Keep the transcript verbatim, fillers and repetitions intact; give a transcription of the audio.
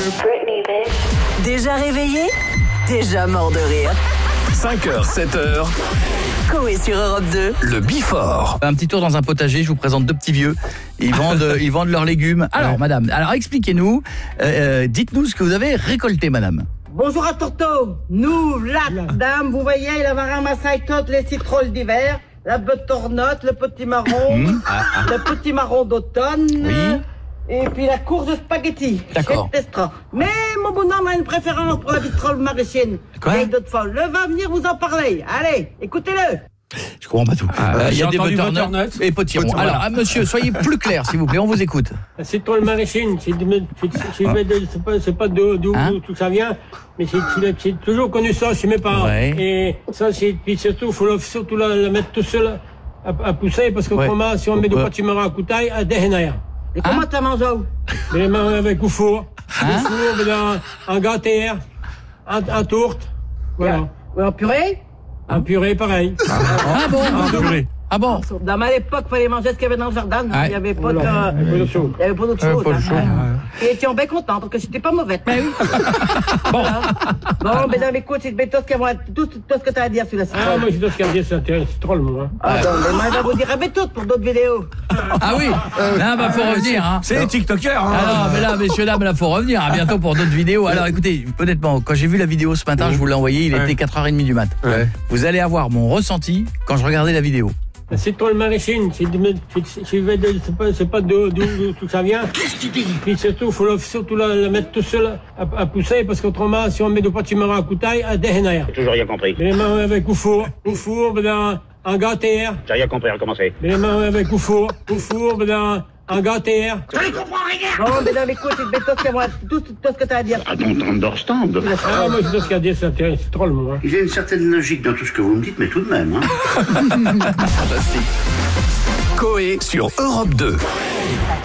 Déjà réveillé? Déjà mort de rire. cinq heures, sept heures. Coé sur Europe deux. Le Before. Un petit tour dans un potager, je vous présente deux petits vieux. Ils vendent, ils vendent leurs légumes. Alors, ouais. madame, alors expliquez-nous, euh, dites-nous ce que vous avez récolté, madame. Bonjour à Torto. Nous, la dame, vous voyez, il avait ramassé toutes les citrouilles d'hiver, la butternut, le petit marron, mmh. ah, ah. le petit marron d'automne. Oui. Et puis la courge de spaghetti. D'accord. Mais mon bonhomme a une préférence pour la vitrole maraîchienne. Quoi? Et d'autres folles. Le va venir vous en parler. Allez, écoutez-le. Je comprends pas tout. Il ah, euh, y a des butternuts et potirons. Alors, voilà. ah, monsieur, soyez plus clair, s'il vous plaît, on vous écoute. La citrouille maraîchienne, c'est, c'est, c'est pas, c'est pas d'où, d'où hein? tout ça vient, mais c'est, c'est, c'est toujours connu ça chez mes parents. Ouais. Et ça, c'est, puis surtout, faut la, surtout la, la mettre tout seul à, à pousser, parce qu'autrement, ouais. si on met du ouais. potimarron à couteille, à déhénaire. Et comment hein? t'as mangé? Les mains avec au four. Hein? Au four, dans, en gâterie, en, en tourte. Voilà. Ouais, en purée? En purée, pareil. Ah, ah bon? En purée. Ah bon? Dans ma époque, il fallait manger ce qu'il y avait dans le jardin. Ah, il n'y avait pas de, voilà, il y avait pas d'autre chose. Pas de chose. Et étions bien contents parce que c'était pas mauvais. Mais oui. Bon. Bon, mais dans les coups, c'est tout ce que tu as à dire sur la citrouille. Ah, moi, j'ai tout ce qu'il y a à dire sur la citrouille, moi. Ah, bon, mais moi, je vais vous dire, mais tout pour d'autres vidéos. Ah oui? Là, bah, faut revenir, hein. C'est les TikTokers, hein. Ah non, mais là, messieurs, dames, là, faut revenir. À bientôt pour d'autres vidéos. Alors, écoutez, honnêtement, quand j'ai vu la vidéo ce matin, je vous l'ai envoyée, il était quatre heures trente du mat. Ouais. Vous allez avoir mon ressenti quand je regardais la vidéo. La citrouille maraîchienne, c'est, c'est, c'est pas, c'est pas d'où, d'où tout ça vient. Puis surtout, faut la, surtout la, la mettre tout seul à, à pousser, parce qu'autrement, si on met du potimarron à couteille, à déhénaire. J'ai toujours rien compris. Les mains avec au four, au four, dans, en gâterie. J'ai rien compris, recommencer. Les mains avec au four, au four, dans, en gâterie. Je ne comprends rien. Non, mais dans les coups, c'est tout ce que tu as à dire. I don't understand. Ah, moi, j'ai tout ce qu'il y a à dire, c'est trop le mot. Il y a une certaine logique dans tout ce que vous me dites, mais tout de même, hein. Fantastique. Coé sur Europe deux.